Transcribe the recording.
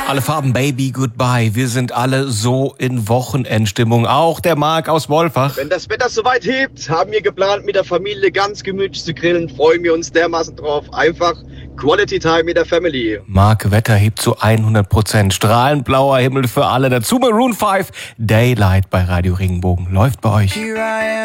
Alle Farben, Baby, Goodbye. Wir sind alle so in Wochenendstimmung. Auch der Marc aus Wolfach. Wenn das Wetter soweit hebt, haben wir geplant, mit der Familie ganz gemütlich zu grillen. Freuen wir uns dermaßen drauf. Einfach Quality Time mit der Family. Marc, Wetter hebt zu 100%. Strahlend blauer Himmel für alle. Dazu Maroon 5. Daylight bei Radio Regenbogen. Läuft bei euch.